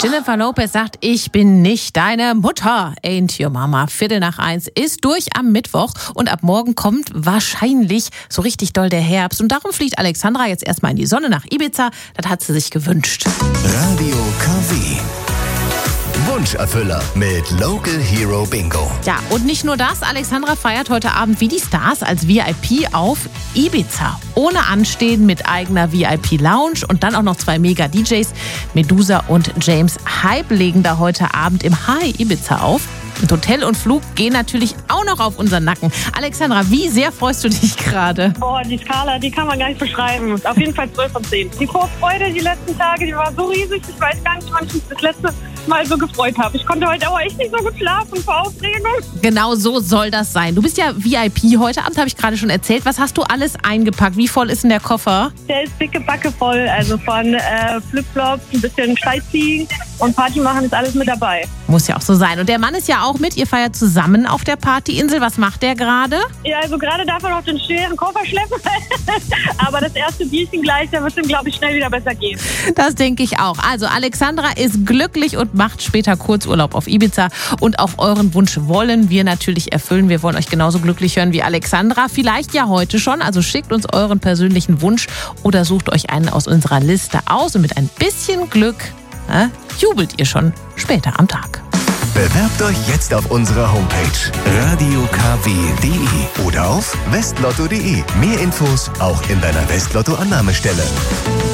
Jennifer Lopez sagt, ich bin nicht deine Mutter. Ain't your mama. 1:15 ist durch am Mittwoch und ab morgen kommt wahrscheinlich so richtig doll der Herbst. Und darum fliegt Alexandra jetzt erstmal in die Sonne nach Ibiza. Das hat sie sich gewünscht. Radio KW. Wunscherfüller mit Local Hero Bingo. Ja, und nicht nur das. Alexandra feiert heute Abend wie die Stars als VIP auf Ibiza. Ohne Anstehen mit eigener VIP-Lounge und dann auch noch 2 Mega-DJs. Medusa und James Hype legen da heute Abend im High Ibiza auf. Und Hotel und Flug gehen natürlich auch noch auf unseren Nacken. Alexandra, wie sehr freust du dich gerade? Boah, die Skala, die kann man gar nicht beschreiben. Auf jeden Fall 12 von 10. Die Vorfreude die letzten Tage, die war so riesig. Ich weiß gar nicht, wann ich mich das letzte Mal so gefreut habe. Ich konnte heute aber echt nicht so gut schlafen vor Aufregung. Genau so soll das sein. Du bist ja VIP heute Abend, habe ich gerade schon erzählt. Was hast du alles eingepackt? Wie voll ist denn der Koffer? Der ist dicke Backe voll. Also von Flipflops, ein bisschen Sightseeing und Party machen ist alles mit dabei. Muss ja auch so sein. Und der Mann ist ja auch mit. Ihr feiert zusammen auf der Partyinsel. Was macht der gerade? Ja, also gerade darf er noch den schweren Koffer schleppen. Aber das erste Bierchen gleich, da wird es ihm, glaube ich, schnell wieder besser gehen. Das denke ich auch. Also Alexandra ist glücklich und macht später Kurzurlaub auf Ibiza. Und auch euren Wunsch wollen wir natürlich erfüllen. Wir wollen euch genauso glücklich hören wie Alexandra. Vielleicht ja heute schon. Also schickt uns euren persönlichen Wunsch oder sucht euch einen aus unserer Liste aus. Und mit ein bisschen Glück jubelt ihr schon später am Tag. Bewerbt euch jetzt auf unserer Homepage radiokw.de oder auf westlotto.de. Mehr Infos auch in deiner Westlotto-Annahmestelle.